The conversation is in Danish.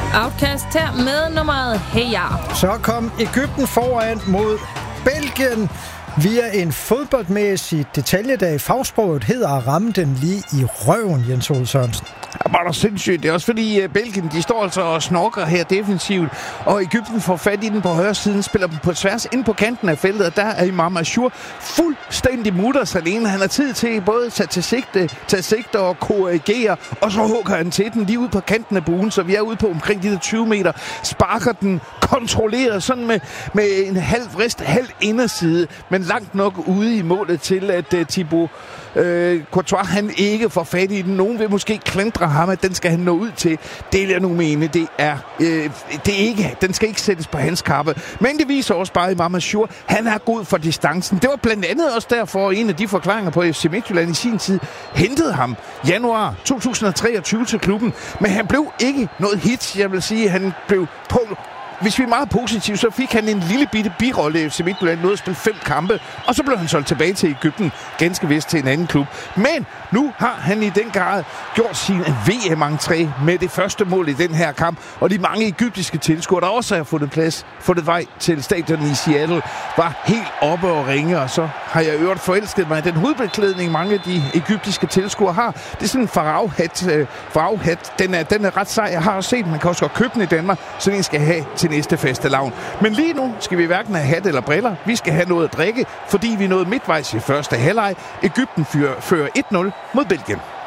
Outcast her med nummeret Hey Ya. Så kom Egypten foran mod Belgien via en fodboldmæssig detalje, der i fagsproget hedder at ramme den lige i røven, Jens Ole Sørensen. Det var da sindssygt. Det er også fordi Belgien, de står altså og snorker her defensivt, og Egypten får fat i den på højre siden, spiller dem på tværs ind på kanten af feltet, og der er Imam Ashur fuldstændig mutters alene. Han har tid til både at tage sigte og korrigere, og så hugger han til den lige ud på kanten af buen, så vi er ude på omkring de der 20 meter, sparker den kontrolleret, sådan med en halv vrist, halv inderside, men langt nok ude i målet til, at Thibaut Courtois, han ikke får fat i den. Nogen vil måske klandre ham, at den skal han nå ud til. Det vil jeg nu mene, det er ikke, den skal ikke sættes på hans kappe. Men det viser også bare Imam Ashur, han er god for distancen. Det var blandt andet også derfor, en af de forklaringer på FC Midtjylland i sin tid hentede ham januar 2023 til klubben. Men han blev ikke noget hit. Jeg vil sige, han blev på. Hvis vi er meget positive, så fik han en lille bitte birolle i FC Midtjylland, nåede at spille 5 kampe, og så blev han solgt tilbage til Egypten, ganske vist til en anden klub. Men nu har han i den grad gjort sin VM-entré med det første mål i den her kamp, og de mange egyptiske tilskuere, der også har fundet vej til stadion i Seattle, var helt oppe og ringe, og så har jeg øvrigt forelsket mig i den hovedbeklædning, mange af de egyptiske tilskuere har. Det er sådan en farvehat. Den er ret sej. Jeg har også set, man kan også godt købe den i Danmark, så den skal have til næste fastelavn. Men lige nu skal vi hverken have hat eller briller. Vi skal have noget at drikke, fordi vi nåede midtvejs i første halvleg. Egypten fører 1-0 mod Belgien.